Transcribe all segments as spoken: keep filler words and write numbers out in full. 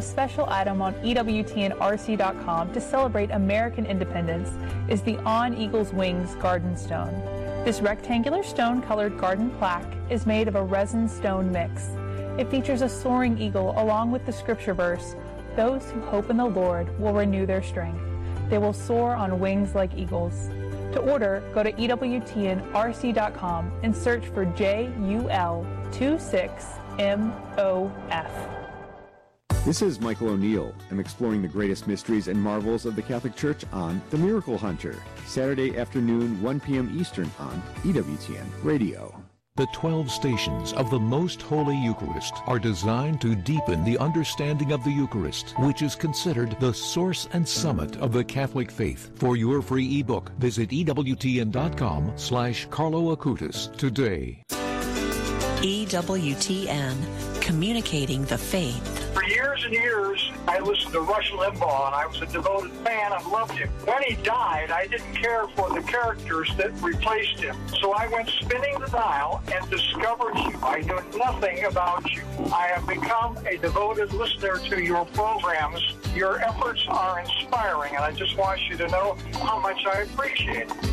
special item on E W T N R C dot com to celebrate American independence is the On Eagle's Wings Garden Stone. This rectangular stone-colored garden plaque is made of a resin stone mix. It features a soaring eagle along with the scripture verse, "Those who hope in the Lord will renew their strength. They will soar on wings like eagles." To order, go to E W T N R C dot com and search for J U L twenty-six M O F. This is Michael O'Neill. I'm exploring the greatest mysteries and marvels of the Catholic Church on The Miracle Hunter, Saturday afternoon, one p.m. Eastern on E W T N Radio. The twelve stations of the Most Holy Eucharist are designed to deepen the understanding of the Eucharist, which is considered the source and summit of the Catholic faith. For your free ebook, visit E W T N dot com slash Carlo Acutis today. E W T N, communicating the faith. For years and years, I listened to Rush Limbaugh, and I was a devoted fan. I loved him. When he died, I didn't care for the characters that replaced him. So I went spinning the dial and discovered you. I knew nothing about you. I have become a devoted listener to your programs. Your efforts are inspiring, and I just want you to know how much I appreciate it.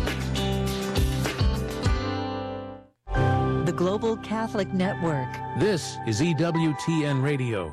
The Global Catholic Network. This is E W T N Radio.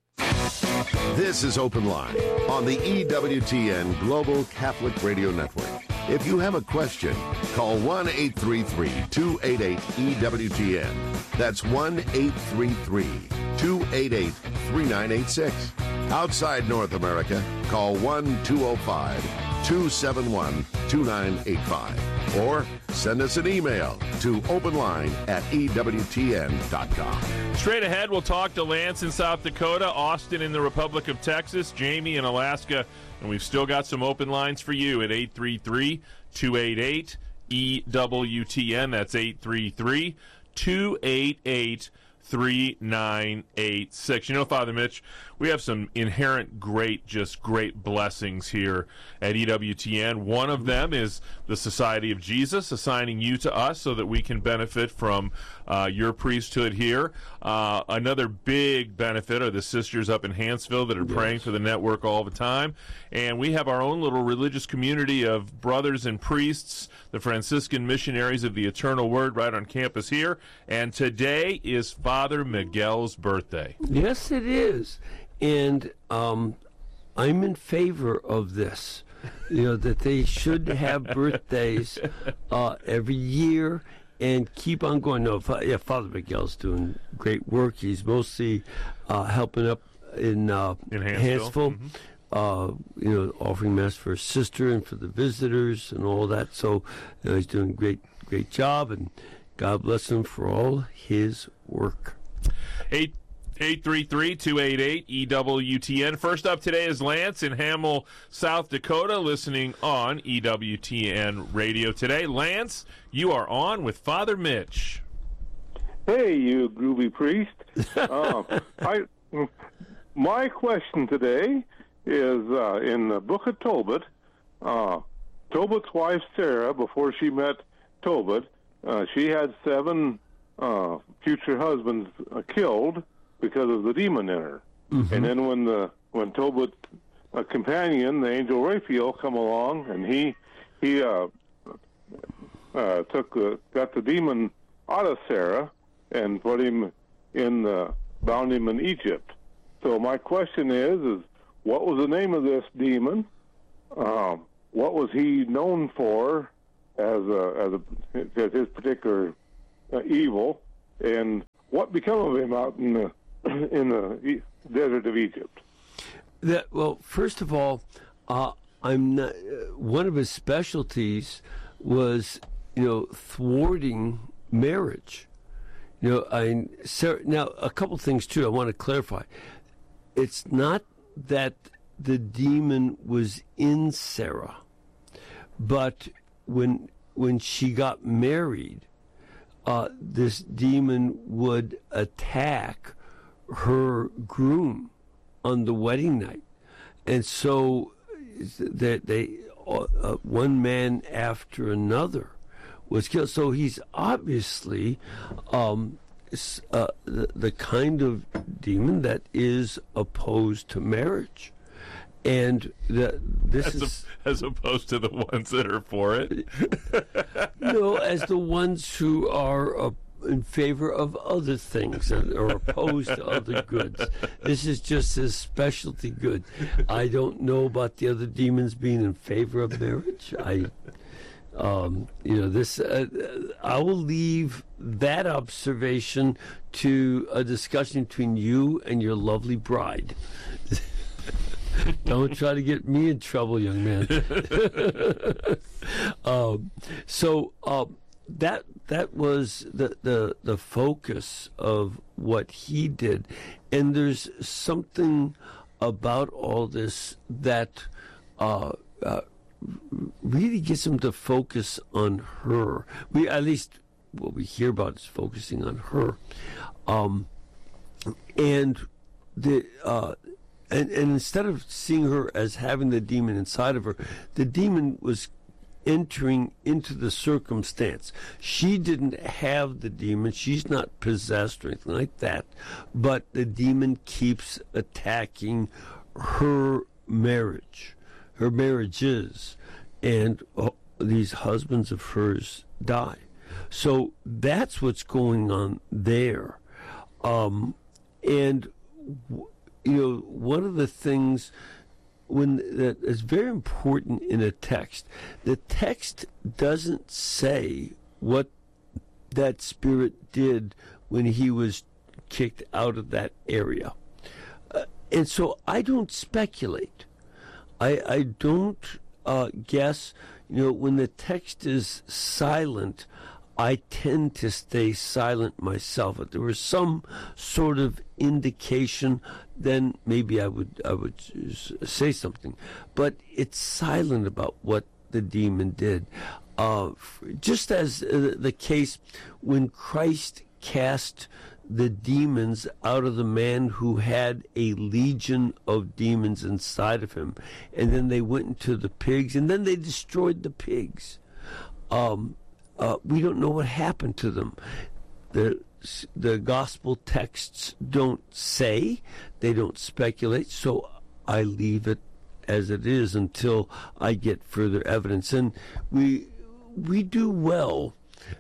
This is Open Line on the E W T N Global Catholic Radio Network. If you have a question, call one eight three three, two eight eight, E W T N. That's one eight three three, two eight eight, three nine eight six. Outside North America, call one two oh five, two seven one, two nine eight five. Or send us an email to openline at E W T N dot com. Straight ahead, we'll talk to Lance in South Dakota, Austin in the Republic of Texas, Jamie in Alaska, and we've still got some open lines for you at eight three three, two eight eight, E W T N. That's eight three three, two eight eight, three nine eight six. You know, Father Mitch, we have some inherent great, just great blessings here at E W T N. One of them is the Society of Jesus assigning you to us so that we can benefit from uh, your priesthood here. Uh, another big benefit are the sisters up in Hanceville that are yes. praying for the network all the time. And we have our own little religious community of brothers and priests, the Franciscan Missionaries of the Eternal Word, right on campus here. And today is Father Miguel's birthday. Yes, it is. And um, I'm in favor of this, you know, that they should have birthdays uh, every year and keep on going. No, yeah, Father Miguel's doing great work. He's mostly uh, helping up in, uh, in Hanceville, mm-hmm. uh, you know, offering Mass for his sister and for the visitors and all that. So you know, he's doing a great, great job, and God bless him for all his work. Eight. eight three three, two eight eight, E W T N. First up today is Lance in Hamill, South Dakota, listening on E W T N Radio today. Lance, you are on with Father Mitch. Hey, you groovy priest. uh, I, my question today is uh, in the book of Tobit. Uh, Tobit's wife, Sarah, before she met Tobit, uh, she had seven uh, future husbands uh, killed because of the demon in her. Mm-hmm. And then when the when Tobit's uh, companion, the angel Raphael, come along, and he he uh, uh, took the, got the demon out of Sarah and put him in the bound him in Egypt. So my question is, is what was the name of this demon? Um, what was he known for as a, as, a, as his particular uh, evil? And what became of him out in the in the desert of Egypt? That, well, first of all, uh, I'm not. Uh, one of his specialties was, you know, thwarting marriage. You know, I Sarah, now a couple things too. I want to clarify. It's not that the demon was in Sarah, but when when she got married, uh, this demon would attack her groom on the wedding night, and so that they uh, one man after another was killed. So he's obviously um, uh, the, the kind of demon that is opposed to marriage. And the, this as is... A, as opposed to the ones that are for it? No, as the ones who are uh, in favor of other things or opposed to other goods. This is just his specialty good. I don't know about the other demons being in favor of marriage. I... Um, you know, this. Uh, I will leave that observation to a discussion between you and your lovely bride. Don't try to get me in trouble, young man. um, so uh, that that was the, the the focus of what he did, and there's something about all this that. Uh, uh, really gets him to focus on her. We at least what we hear about is focusing on her, um, and the uh, and, and instead of seeing her as having the demon inside of her, the demon was entering into the circumstance. She didn't have the demon. She's not possessed or anything like that, but the demon keeps attacking her marriage. Her marriages, and uh, these husbands of hers die. So that's what's going on there. Um, and, you know, one of the things when that is very important in a text, the text doesn't say what that spirit did when he was kicked out of that area. Uh, and so I don't speculate. I, I don't uh, guess, you know, when the text is silent, I tend to stay silent myself. If there was some sort of indication, then maybe I would I would say something. But it's silent about what the demon did. Uh, just as uh, the case when Christ cast the demons out of the man who had a legion of demons inside of him, and then they went into the pigs, and then they destroyed the pigs. Um, uh, we don't know what happened to them. The the gospel texts don't say, they don't speculate, so I leave it as it is until I get further evidence. And we we do well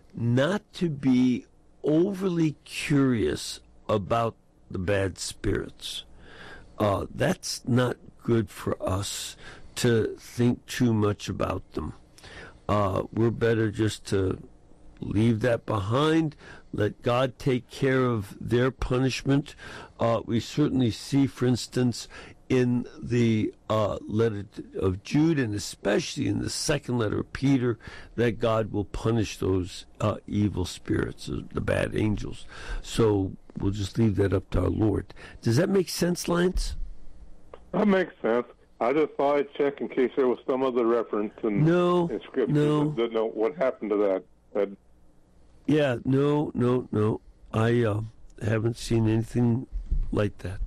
not to be overly curious about the bad spirits. Uh, that's not good for us to think too much about them. Uh, we're better just to leave that behind, let God take care of their punishment. Uh, we certainly see, for instance, in the uh, letter of Jude, and especially in the second letter of Peter, that God will punish those uh, evil spirits, the bad angels. So we'll just leave that up to our Lord. Does that make sense, Lance? That makes sense. I just thought I'd check in case there was some other reference in, no, in Scripture no. that know what happened to that. that. Yeah, no, no, no. I uh, haven't seen anything like that.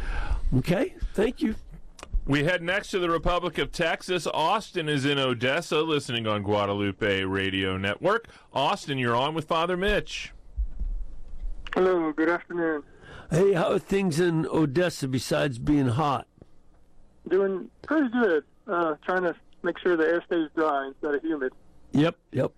Okay, thank you. We head next to the Republic of Texas. Austin is in Odessa, listening on Guadalupe Radio Network. Austin, you're on with Father Mitch. Hello, good afternoon. Hey, how are things in Odessa besides being hot? Doing pretty good. Uh, trying to make sure the air stays dry instead of humid. Yep, yep.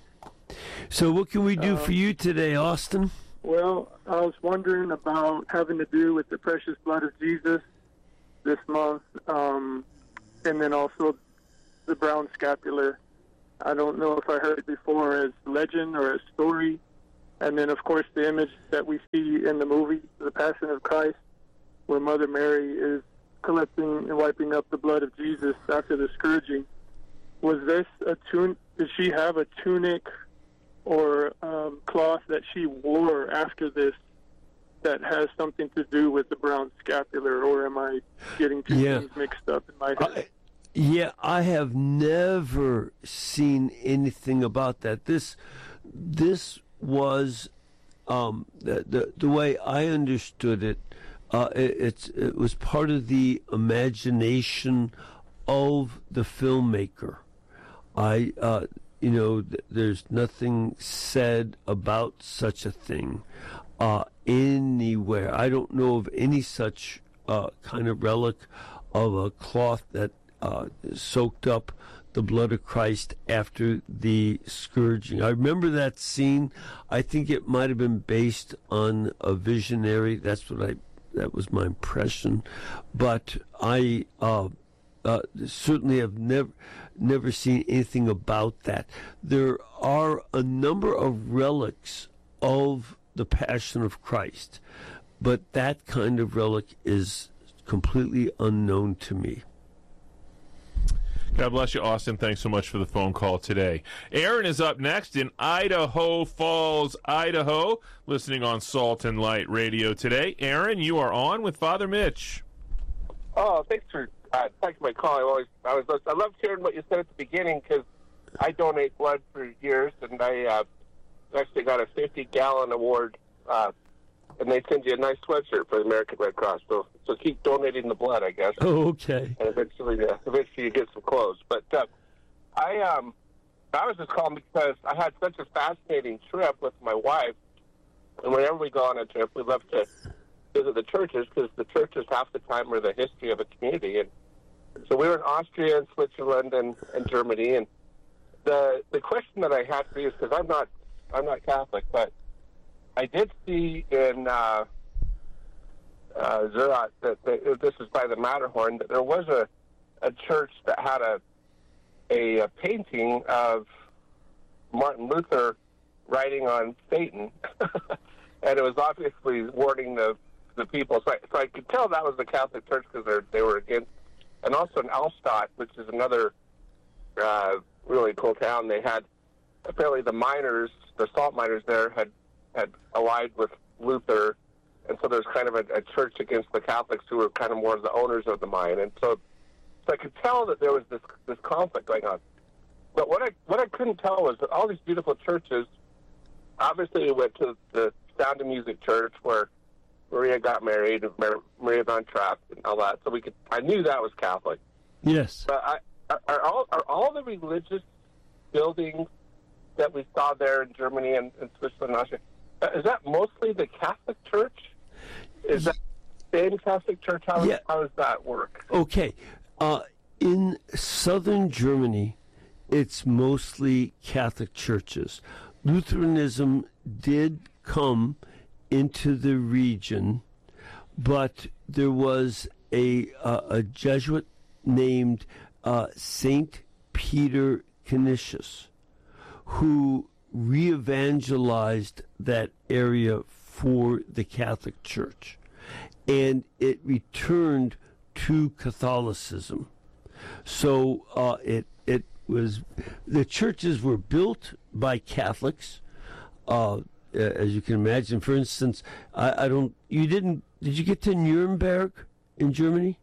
So what can we do uh, for you today, Austin? Well, I was wondering about having to do with the precious blood of Jesus this month, um, and then also the brown scapular. I don't know if I heard it before as legend or as story. And then, of course, the image that we see in the movie, The Passion of Christ, where Mother Mary is collecting and wiping up the blood of Jesus after the scourging. Was this a tun? Did she have a tunic or um, cloth that she wore after this that has something to do with the brown scapular, or am I getting two yeah. things mixed up in my head? I, yeah, I have never seen anything about that. This, this was um, the, the the way I understood it. Uh, it, it's it was part of the imagination of the filmmaker. I. Uh, You know, th- there's nothing said about such a thing. uh, anywhere. I don't know of any such uh, kind of relic of a cloth that uh, soaked up the blood of Christ after the scourging. I remember that scene. I think it might have been based on a visionary. That's what I. That was my impression. But I uh, uh, certainly have never never seen anything about that. There are a number of relics of the Passion of Christ, but that kind of relic is completely unknown to me. God bless you, Austin. Thanks so much for the phone call today. Aaron is up next in Idaho Falls, Idaho, listening on Salt and Light Radio today. Aaron, you are on with Father Mitch. Oh, thanks for uh, taking my call. I always, I was, I loved hearing what you said at the beginning because I donate blood for years, and I uh, actually got a fifty gallon award, uh, and they send you a nice sweatshirt for the American Red Cross. So, so keep donating the blood, I guess. Oh, okay. And eventually, uh, eventually you get some clothes. But uh, I, um, I was just calling because I had such a fascinating trip with my wife, and whenever we go on a trip, we love to visit the churches because the churches half the time are the history of a community. And so we were in Austria and Switzerland and, and Germany. And the the question that I had for you is because I'm not I'm not Catholic, but I did see in uh, uh, Zurich that the, this is by the Matterhorn that there was a, a church that had a, a a painting of Martin Luther writing on Satan, and it was obviously warning the the people. So I, so I could tell that was the Catholic Church because they were against. And also in Alstadt, which is another uh, really cool town, they had apparently the miners, the salt miners there had had allied with Luther, and so there's kind of a, a church against the Catholics who were kind of more the owners of the mine, and so so I could tell that there was this this conflict going on. But what I what I couldn't tell was that all these beautiful churches. Obviously, we went to the Sound of Music Church where Maria got married, Maria von Trapp, and all that. So we could. I knew that was Catholic. Yes. But I, are all are all the religious buildings that we saw there in Germany and, and Switzerland and Austria, is that mostly the Catholic Church? Is that the same Catholic Church? How, yeah. how does that work? Okay. Uh, in southern Germany, it's mostly Catholic churches. Lutheranism did come into the region, but there was a uh, a Jesuit named uh, Saint Peter Canisius who re-evangelized that area for the Catholic Church, and it returned to Catholicism. So uh, it it was the churches were built by Catholics. Uh, as you can imagine, for instance, I, I don't. You didn't? Did you get to Nuremberg in Germany?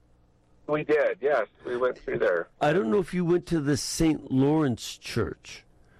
We did. Yes, we went through there. I don't know if you went to the Saint Lawrence Church.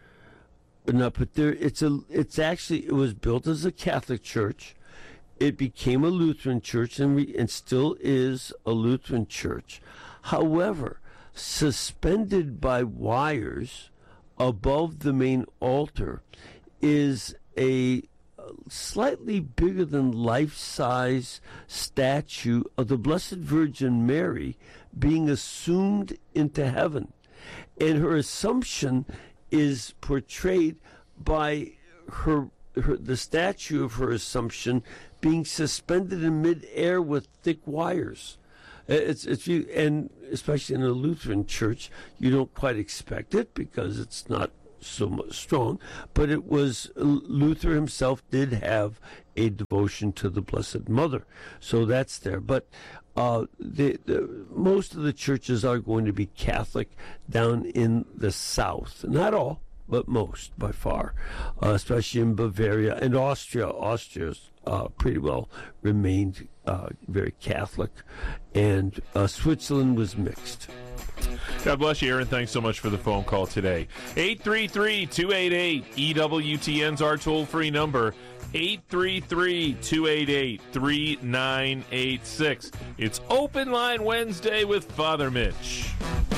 No, but there. It's a. It's actually. It was built as a Catholic church. It became a Lutheran church, and re, and still is a Lutheran church. However, suspended by wires above the main altar is a slightly bigger than life-size statue of the Blessed Virgin Mary being assumed into heaven. And her assumption is portrayed by her, her the statue of her assumption being suspended in midair with thick wires. It's it's you, and especially in a Lutheran church, you don't quite expect it because it's not so much strong. But it was Luther himself did have a devotion to the Blessed Mother, so that's there. But uh, the, the most of the churches are going to be Catholic down in the south. Not all, but most by far, uh, especially in Bavaria and Austria. Austria's uh, pretty well remained uh, very Catholic, and uh, Switzerland was mixed. God bless you, Aaron. Thanks so much for the phone call today. eight three three, two eight eight, E W T N's our toll-free number. eight three three, two eight eight, three nine eight six. It's Open Line Wednesday with Father Mitch.